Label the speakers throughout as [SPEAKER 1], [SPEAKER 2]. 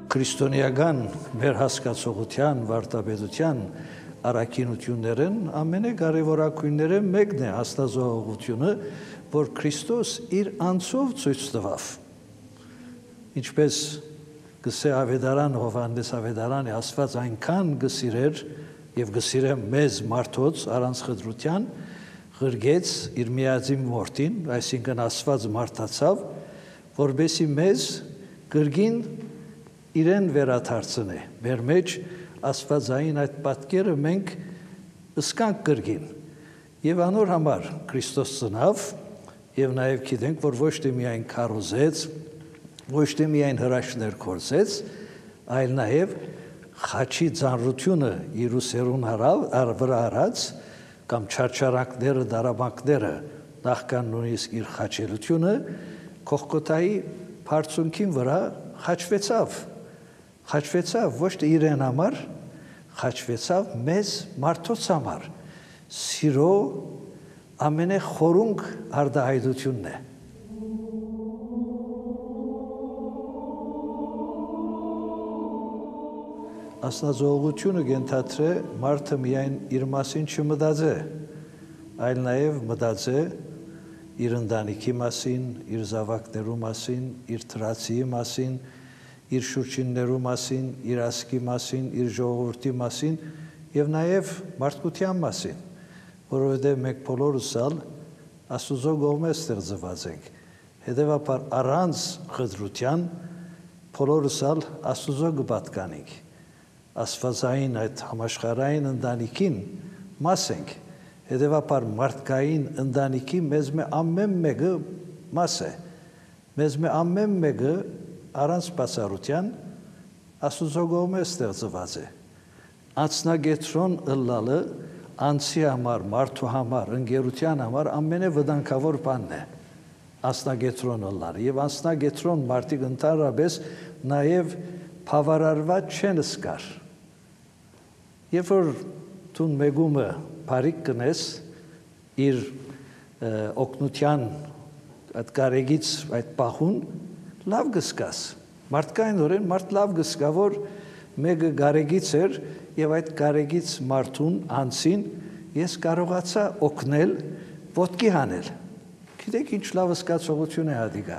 [SPEAKER 1] քրիստոնեական մեր հասկացողության, վարդապետության առաքինություններն ամենակարևորագույնները մեկն է աստվածողությունը, որ Քրիստոս իր անձով ցույց տվավ։ Ինչպես գսե ավետարան Հովհաննես ավետարանը Աստված այնքան գսիրեր եւ գսիրե մեզ մարդոց առանց խտրության, ղրգեց իր միածին որդին, այսինքն Աստված մարդացավ, որբեսի մեզ կրգին իրեն վերադարձնե։ Մեր մեջ Աստվածային այդ պատկերը մենք ըսկանք կրգին։ Եվ անոր համար Քրիստոս ծնավ եւ նաեւ գիտենք, որ ոչ թե միայն քարոզեց, ոչ թե միայն հրաշքներ կործեց, այլ նաեւ խաչի ծանրությունը Երուսերուն վրա արած կամ չարչարանքները, դարաբանքները նախքան նույնիսկ իր խաչելությունը Կողկոթայի բարձունքին վրա խաչվեցավ ոչ թե իրեն համար, խաչվեցավ մեզ մարդոց համար։ Սիրո ամենախորունկ արդահայտությունն է։ Աստվածողությունը գենթացրե մարդը միայն իր մասին չմտածե, այլ նաև մտածե իր ընտանիքի մասին, իր զավակներու մասին, իր թրացիի մասին, իր շուրջիններու մասին, իր ազգի մասին, իր ժողովրդի մասին եւ նաև մարդկության մասին, որովհետեւ մենք բոլորս Աստուծո կողմէ ստեղծված ենք։ Հետևաբար առանց խտրության բոլորս Աստուծո կպատկանենք։ Աստվածային այդ համաշխարհային ընտանիքին մաս ենք։ Հետևաբար մարդկային ընտանիքի մեզ ամեն մեկը մաս է։ Մեզ ամեն մեկը առանց բացառության Աստուծո կողմէ ստեղծված է։ Անձնագետրոն ըլլալը անձի համար, մարդու համար, ընկերության համար ամենավտանգավոր բանն է։ Անձնագետրոն ըլլալը եւ անձնագետրոն մարդիկ ընդհանրապես նաեւ բավարարված չեն զգար։ Երբ որ դու մեկումը բարիք կնես իր օգնության այդ կարեգից այդ պահուն լավ գսկաս։ Մարդկայնորեն մարդ լավ գսկա, որ մեկը կարեգից էր եւ այդ կարեգից մարդուն անցին ես կարողացա օգնել ոտքի հանել։ Գիտեք ինչ լավ զգացողություն է ադիգա։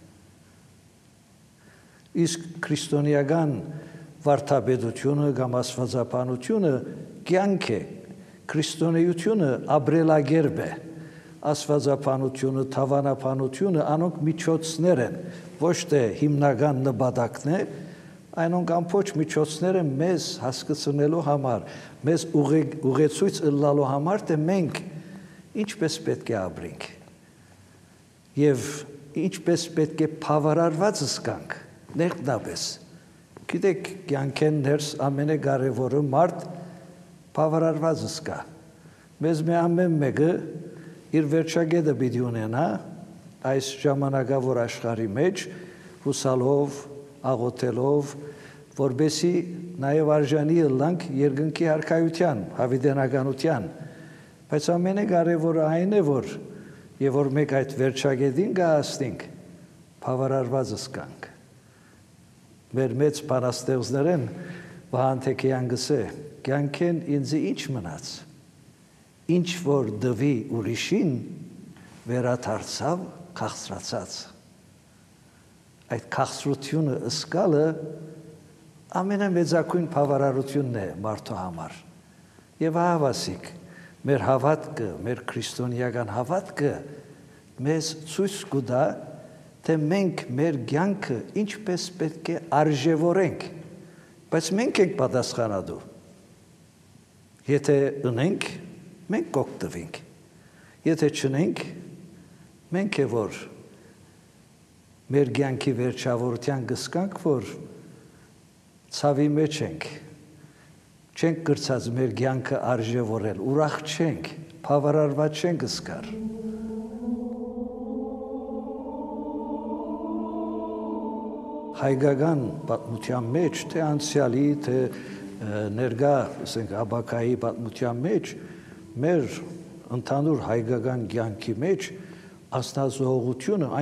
[SPEAKER 1] Իսկ քրիստոնեական վարդապետությունը կամ աստվածաբանությունը կյանք է, քրիստոնեությունը ապրելակերպ է, աստվածաբանությունը, թավանաբանությունը անոնք միջոցներ են, ոչ թե հիմնական նպատակն է, այնոնք ամբողջ միջոցները մեզ հասկացնելու համար, մեզ ուղեցույց ըլլալու համար, թե մենք ինչպես պետք է ապրենք եւ ինչպես պետք է բավարարված զգանք ներքնաբես։ Գիտեք, կյանքեն ներս ամենակարևորը մարդ բավարարված զգա։ Մեզ ամեն մեկը իր վերջագետը պիտի ունենա այս ժամանակավոր աշխարհի մեջ հուսալով, աղոթելով, որբեսի նաև արժանի ըլլանք երկնքի արքայության, հավիտենականության։ Բայց ամենակարևորը այն է, որ եւ որ մեկ այդ վերջագետին գահստենք, բավարարված զգանք։ Մեր մեծ բանաստեղծներն Վահան Թեքեյան գսե, կյանքեն ինձ ինչ մնաց, ինչ որ դվի ուրիշին վերադարձավ քաղցրացած։ Այդ քաղցրությունը ըսկալը ամենամեծակույն բավարարությունն է մարդու համար։ Եվ հավասիկ, մեր հավատքը, մեր քրիստոնեական հավատքը մեզ ցույց կտա, թե մենք մեր կյանքը ինչպես պետք է արժևորենք, բայց մենք ենք պատասխանատու։ Եթե ունենք, մենք կօգտվենք։ Եթե չունենք, մենք է որ մեր կյանքի վերջավորության կսկանք, որ ցավի մեջ ենք, չենք կրծած մեր կյանքը արժևորել, ուրախ չենք, բավարարված չենք զգար։ Հայկական պատմության մեջ, թե անցյալի, թե ներկա, ասենք, ապագայի պատմության մեջ, մեր ընդհանուր հայկական կյանքի մեջ աստվածողությունը